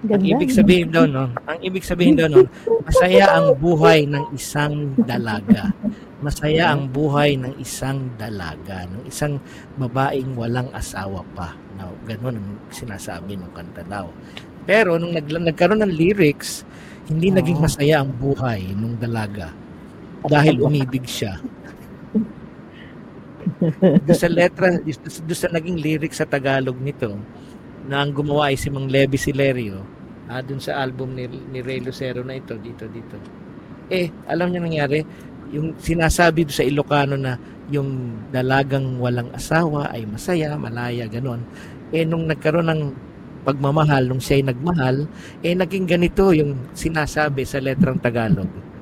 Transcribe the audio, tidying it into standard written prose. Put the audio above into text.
Ang Ganda. ibig sabihin daw nun, masaya ang buhay ng isang dalaga. Masaya ang buhay ng isang dalaga, ng isang babaeng walang asawa pa. Now, ganun ang sinasabi ng kanta daw. Pero nung nagkaroon ng lyrics, hindi naging masaya ang buhay ng dalaga dahil umibig siya. Doon sa letra, doon sa naging lyrics sa Tagalog nito, na ang gumawa ay si Mang Levi Silerio, doon sa album ni Ray Lucero na ito, dito. Alam niyo nangyari, yung sinasabi doon sa Ilocano na yung dalagang walang asawa ay masaya, malaya, ganon. Nung nagkaroon ng pagmamahal, nung siya'y nagmahal, naging ganito yung sinasabi sa letrang Tagalog.